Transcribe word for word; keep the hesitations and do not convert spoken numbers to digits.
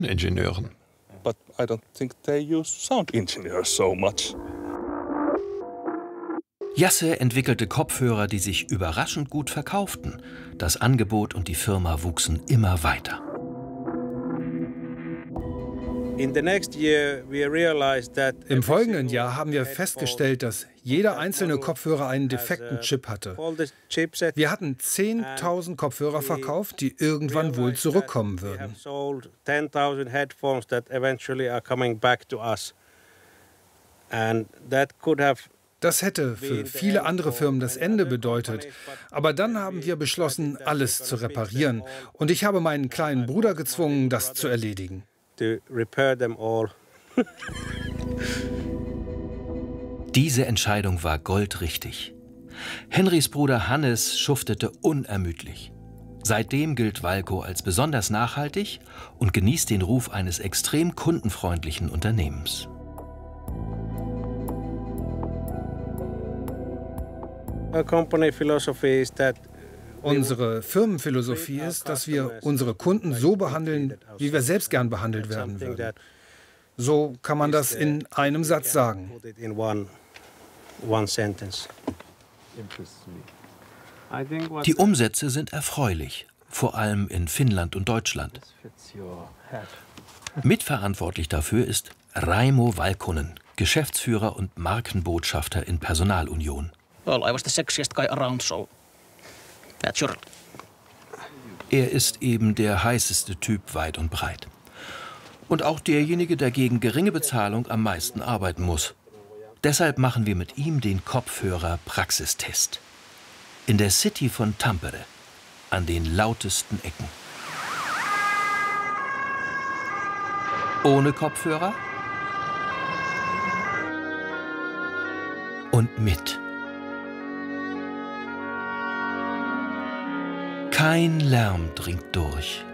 Toningenieuren. But I don't think they use sound engineers so much. Yasse entwickelte Kopfhörer, die sich überraschend gut verkauften. Das Angebot und die Firma wuchsen immer weiter. Im folgenden Jahr haben wir festgestellt, dass jeder einzelne Kopfhörer einen defekten Chip hatte. Wir hatten zehntausend Kopfhörer verkauft, die irgendwann wohl zurückkommen würden. Das hätte für viele andere Firmen das Ende bedeutet. Aber dann haben wir beschlossen, alles zu reparieren. Und ich habe meinen kleinen Bruder gezwungen, das zu erledigen. Diese Entscheidung war goldrichtig. Henrys Bruder Hannes schuftete unermüdlich. Seitdem gilt Walco als besonders nachhaltig und genießt den Ruf eines extrem kundenfreundlichen Unternehmens. Unsere Firmenphilosophie ist, dass wir unsere Kunden so behandeln, wie wir selbst gern behandelt werden würden. So kann man das in einem Satz sagen. Die Umsätze sind erfreulich, vor allem in Finnland und Deutschland. Mitverantwortlich dafür ist Raimo Valkonen, Geschäftsführer und Markenbotschafter in Personalunion. Er ist eben der heißeste Typ weit und breit. Und auch derjenige, der gegen geringe Bezahlung am meisten arbeiten muss. Deshalb machen wir mit ihm den Kopfhörer-Praxistest. In der City von Tampere, an den lautesten Ecken. Ohne Kopfhörer und mit. Kein Lärm dringt durch.